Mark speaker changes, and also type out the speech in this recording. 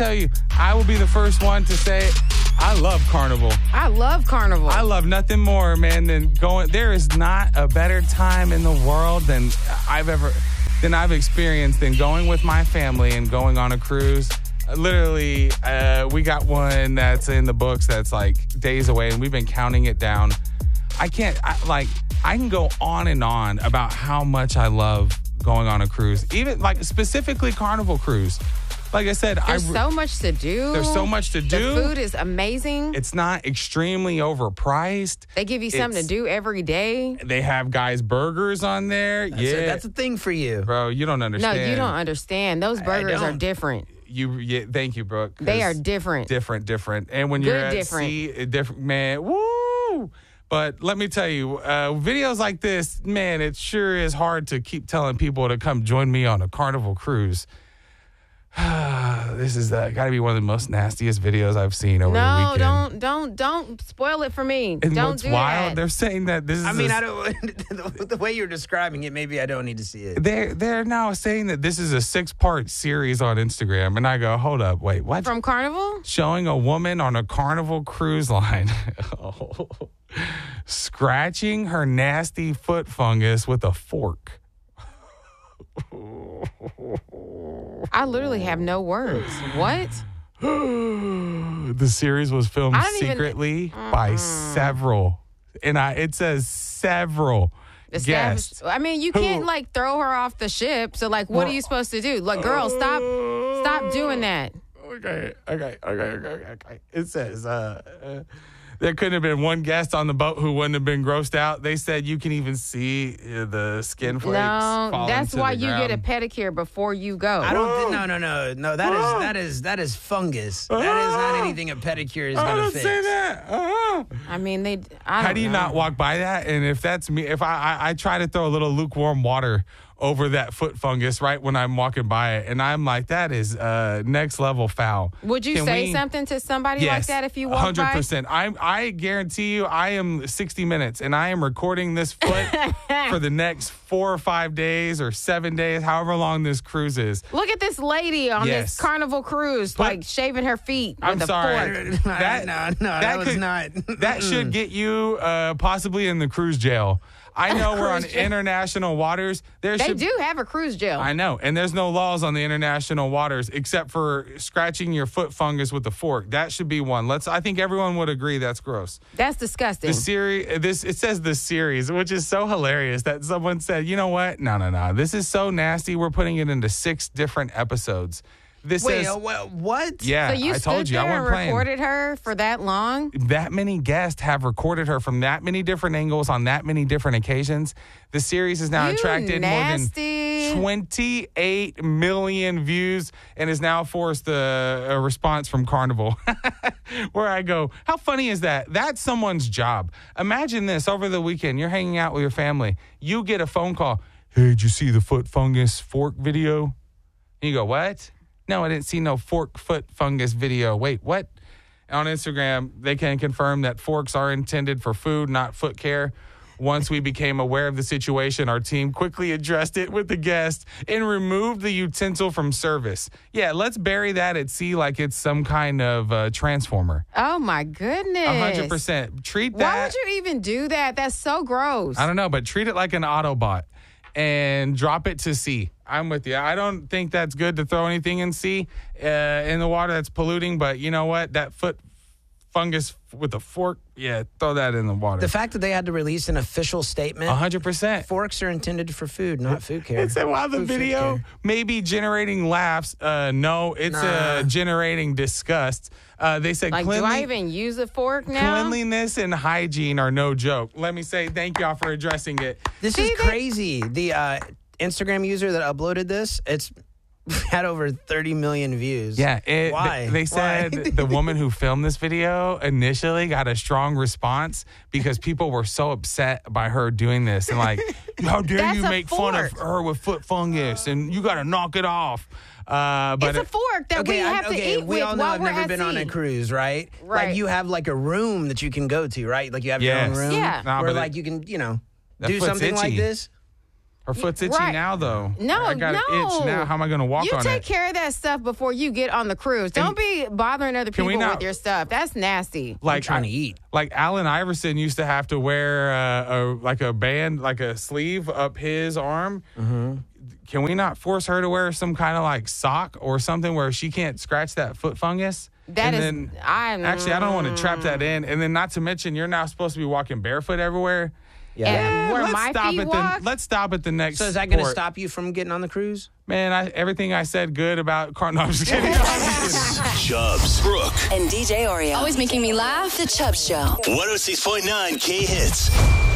Speaker 1: tell you, I will be the first one to say I love Carnival.
Speaker 2: I love Carnival.
Speaker 1: I love nothing more, man, than going. There is not a better time in the world than I've experienced than going with my family and going on a cruise. Literally, we got one that's in the books that's like days away, and we've been counting it down. I can go on and on about how much I love going on a cruise, even like specifically Carnival cruise. Like I said,
Speaker 2: there's so much to do.
Speaker 1: There's so much to do.
Speaker 2: The food is amazing.
Speaker 1: It's not extremely overpriced.
Speaker 2: They give you something to do every day.
Speaker 1: They have guys' burgers on there.
Speaker 3: That's a thing for you.
Speaker 1: Bro, you don't understand.
Speaker 2: No, you don't understand. Those burgers are different.
Speaker 1: Thank you, Brooke.
Speaker 2: They are different.
Speaker 1: Different. And when you're at sea, different, man, woo! But let me tell you, videos like this, man, it sure is hard to keep telling people to come join me on a Carnival cruise. This is got to be one of the most nastiest videos I've seen over the weekend.
Speaker 2: No, don't spoil it for me.
Speaker 1: And
Speaker 2: don't
Speaker 1: what's
Speaker 2: do
Speaker 1: wild,
Speaker 2: that.
Speaker 1: they're saying that this is.
Speaker 3: I mean, I don't. The way you're describing it, maybe I don't need to see it.
Speaker 1: They're now saying that this is a 6-part series on Instagram, and I go, hold up, wait, what?
Speaker 2: From Carnival?
Speaker 1: Showing a woman on a Carnival cruise line scratching her nasty foot fungus with a fork.
Speaker 2: I literally have no words. What?
Speaker 1: The series was filmed secretly by several, and it says several guests.
Speaker 2: I mean, you can't like throw her off the ship. So like, what are you supposed to do? Like, girl, stop doing that.
Speaker 1: Okay. It says there couldn't have been one guest on the boat who wouldn't have been grossed out. They said you can even see the skin flakes.
Speaker 2: No, that's why you get a pedicure before you go.
Speaker 3: I don't. No. That is fungus. That is not anything a pedicure is going to fix.
Speaker 1: Say that.
Speaker 2: I mean,
Speaker 1: How do you not walk by that? And if that's me, if I try to throw a little lukewarm water over that foot fungus right when I'm walking by it, and I'm like, that is next level foul.
Speaker 2: Would you say something to somebody like that if you walk
Speaker 1: 100%. I guarantee you, I am 60 Minutes, and I am recording this foot for the next 4 or 5 days or 7 days, however long this cruise is.
Speaker 2: Look at this lady on this Carnival cruise, like shaving her feet with a fork.
Speaker 3: That was not.
Speaker 1: That should get you possibly in the cruise jail. I know we're on international waters. They
Speaker 2: do have a cruise jail.
Speaker 1: I know. And there's no laws on the international waters except for scratching your foot fungus with a fork. That should be one. I think everyone would agree that's gross.
Speaker 2: That's disgusting.
Speaker 1: It says the series, which is so hilarious that someone said, you know what? No. This is so nasty. We're putting it into 6 different episodes.
Speaker 3: What?
Speaker 1: Yeah,
Speaker 2: so you
Speaker 1: I told you.
Speaker 2: there
Speaker 1: I
Speaker 2: and
Speaker 1: wasn't playing.
Speaker 2: recorded her for that long?
Speaker 1: That many guests have recorded her from that many different angles on that many different occasions. The series has now attracted more than 28 million views and has now forced a response from Carnival. Where I go, how funny is that? That's someone's job. Imagine this, over the weekend, you're hanging out with your family. You get a phone call. Hey, did you see the foot fungus fork video? And you go, what? No, I didn't see no fork foot fungus video. Wait, what? On Instagram, they can confirm that forks are intended for food, not foot care. Once we became aware of the situation, our team quickly addressed it with the guest and removed the utensil from service. Yeah, let's bury that at sea like it's some kind of transformer.
Speaker 2: Oh, my goodness.
Speaker 1: 100%. Treat that.
Speaker 2: Why would you even do that? That's so gross.
Speaker 1: I don't know, but treat it like an Autobot and drop it to sea. I'm with you. I don't think that's good to throw anything in sea, in the water that's polluting. But you know what? That foot fungus with a fork, throw that in the water.
Speaker 3: The fact that they had to release an official statement.
Speaker 1: 100%.
Speaker 3: Forks are intended for food, not food care.
Speaker 1: It said, while the video may be generating laughs, no, it's generating disgust. They said,
Speaker 2: do I even use a fork now?
Speaker 1: Cleanliness and hygiene are no joke. Let me say thank y'all for addressing it.
Speaker 3: This is crazy. The Instagram user that uploaded this, it's had over 30 million views.
Speaker 1: Yeah.
Speaker 3: Why?
Speaker 1: They said the woman who filmed this video initially got a strong response because people were so upset by her doing this. And like, how dare you make fun of her with foot fungus and you got to knock it off. But
Speaker 2: it's a fork that we have to eat with.
Speaker 3: We all know
Speaker 2: while
Speaker 3: I've
Speaker 2: we're
Speaker 3: never been on a cruise, right? Like you have like a room that you can go to, right? Like you have your own room.
Speaker 2: Yeah.
Speaker 3: Where like you can, do
Speaker 1: foot's
Speaker 3: something like
Speaker 1: itchy.
Speaker 3: this.
Speaker 1: Her foot's itchy now, though.
Speaker 2: No,
Speaker 1: I got an itch now. How am I going to walk on it?
Speaker 2: You take care of that stuff before you get on the cruise. Don't be bothering other people with your stuff. That's nasty.
Speaker 3: Like I'm trying to eat.
Speaker 1: Like Allen Iverson used to have to wear a band, like a sleeve up his arm. Mm-hmm. Can we not force her to wear some kind of like sock or something where she can't scratch that foot fungus? Actually, I don't want to trap that in. And then not to mention, you're now supposed to be walking barefoot everywhere.
Speaker 2: Yeah. And where my feet walk?
Speaker 1: Let's stop at the next.
Speaker 3: So is that going to stop you from getting on the cruise?
Speaker 1: Man, everything I said good about Carl. No, I'm just kidding.
Speaker 4: Chubbs, Brooke,
Speaker 5: and DJ Oreo.
Speaker 6: Always making me laugh.
Speaker 5: The Chubbs Show.
Speaker 4: 106.9 K Hits.